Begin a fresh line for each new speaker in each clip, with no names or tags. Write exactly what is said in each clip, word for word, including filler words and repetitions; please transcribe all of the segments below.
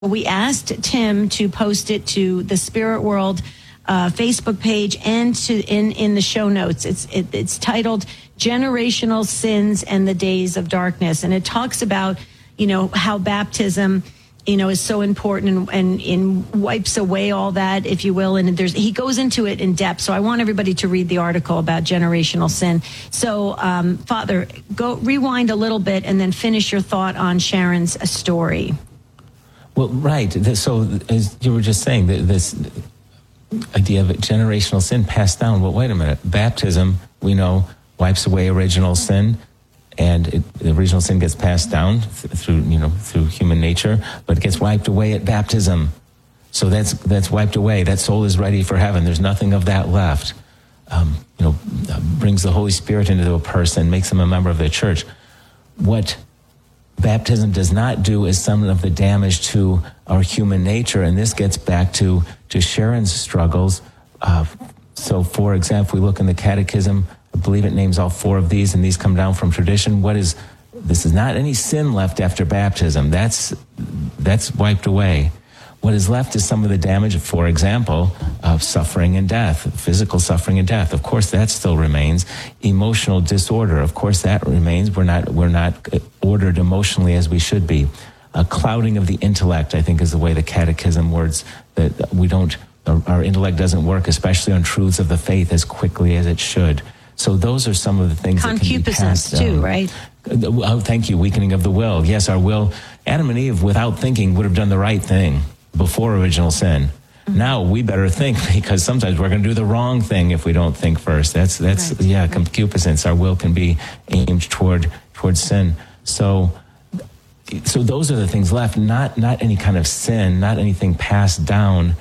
We asked Tim to post it to the Spirit World uh, Facebook page and to in, in the show notes. It's it, it's titled Generational Sins and the Days of Darkness. And it talks about, you know, how baptism, you know, is so important and, and, and wipes away all that, if you will. And there's he goes into it in depth. So I want everybody to read the article about generational sin. So, um, Father, go rewind a little bit and then finish your thought on Sharon's story.
Well, right. So, as you were just saying, this idea of generational sin passed down. Well, wait a minute. Baptism, we know, wipes away original sin, and it, the original sin gets passed down th- through, you know, through human nature, but it gets wiped away at baptism. So that's that's wiped away. That soul is ready for heaven. There's nothing of that left. Um, you know, brings the Holy Spirit into a person, makes him a member of the church. What baptism does not do is some of the damage to our human nature, and this gets back to, to Sharon's struggles. Uh, so, for example, we look in the Catechism, I believe it names all four of these, and these come down from tradition. What is, this is not any sin left after baptism. That's, that's wiped away. What is left is some of the damage, for example, of suffering and death, physical suffering and death. Of course, that still remains. Emotional disorder, of course, that remains. We're not we're not ordered emotionally as we should be. A clouding of the intellect, I think, is the way the Catechism words that we don't. Our intellect doesn't work, especially on truths of the faith, as quickly as it should. So those are some of the things that can be passed down.
Concupiscence too, right?
Oh, thank you. Weakening of the will. Yes, our will. Adam and Eve, without thinking, would have done the right thing before original sin. Mm-hmm. Now we better think, because sometimes we're going to do the wrong thing if we don't think first. That's that's right. yeah, concupiscence. Our will can be aimed toward toward sin. So so those are the things left. Not not any kind of sin. Not anything passed down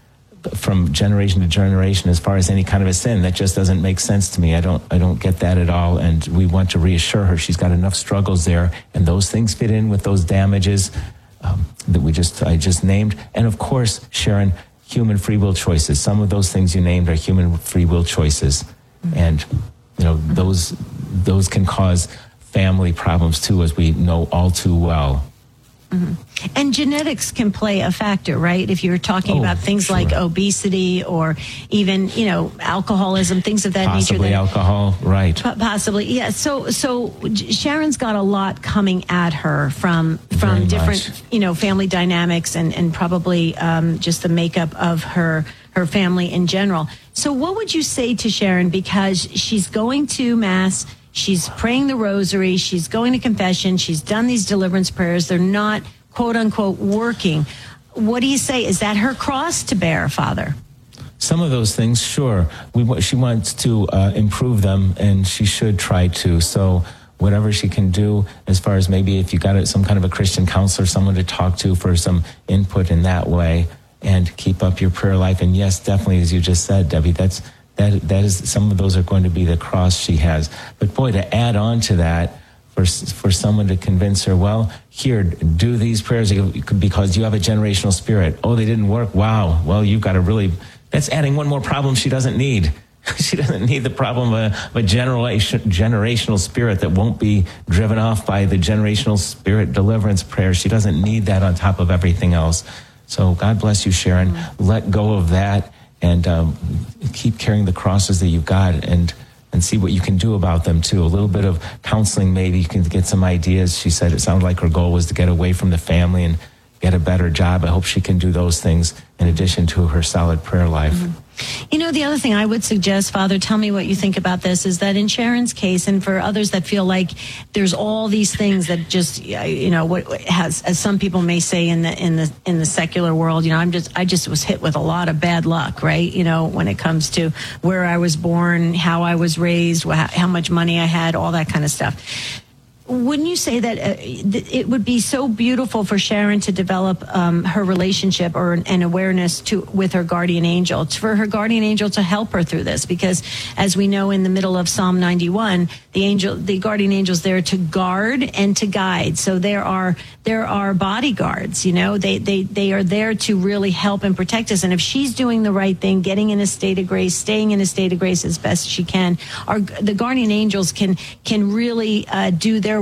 from generation to generation as far as any kind of a sin. That just doesn't make sense to me. I don't I don't get that at all. And we want to reassure her she's got enough struggles there, and those things fit in with those damages Um, that we just I just named. And of course, Sharon, human free will choices. Some of those things you named are human free will choices. Mm-hmm. And, you know, mm-hmm. those those can cause family problems too, as we know all too well.
Mm-hmm. And genetics can play a factor, right? If you're talking oh, about things sure. like obesity or even, you know, alcoholism, things of that
possibly
nature.
Possibly alcohol, right.
P- possibly, yeah. So so Sharon's got a lot coming at her from from
Very
different,
much.
you know, family dynamics and, and probably um, just the makeup of her, her family in general. So what would you say to Sharon? Because she's going to Mass, she's praying the rosary, she's going to confession, she's done these deliverance prayers. They're not, quote unquote, working. What do you say? Is that her cross to bear, Father?
Some of those things, sure. We She wants to uh, improve them, and she should try to. So whatever she can do, as far as maybe if you got some kind of a Christian counselor, someone to talk to for some input in that way, and keep up your prayer life. And yes, definitely, as you just said, Debbie, that's That that is some of those are going to be the cross she has. But boy, to add on to that, for for someone to convince her, well, here, do these prayers because you have a generational spirit. Oh, they didn't work. Wow. Well, you've got to really. That's adding one more problem she doesn't need. She doesn't need the problem of a, of a generation, generational spirit that won't be driven off by the generational spirit deliverance prayer. She doesn't need that on top of everything else. So God bless you, Sharon. Mm-hmm. Let go of that. And um, keep carrying the crosses that you've got, and and see what you can do about them too. A little bit of counseling, maybe you can get some ideas. She said it sounded like her goal was to get away from the family and get a better job. I hope she can do those things in addition to her solid prayer life.
Mm-hmm. You know, the other thing I would suggest, Father, tell me what you think about this, is that in Sharon's case, and for others that feel like there's all these things that just, you know, what has, as some people may say in the in the in the secular world, you know, I'm just I just was hit with a lot of bad luck, right? You know, when it comes to where I was born, how I was raised, how much money I had, all that kind of stuff. Wouldn't you say that uh, it would be so beautiful for Sharon to develop um, her relationship or an awareness to with her guardian angel, for her guardian angel to help her through this? Because as we know, in the middle of Psalm ninety-one, the angel, the guardian angel's there to guard and to guide. So there are there are bodyguards. You know, they they they are there to really help and protect us. And if she's doing the right thing, getting in a state of grace, staying in a state of grace as best she can, our the guardian angels can can really uh, do their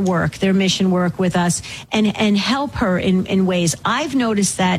work, their mission work with us, and and help her in in ways. I've noticed that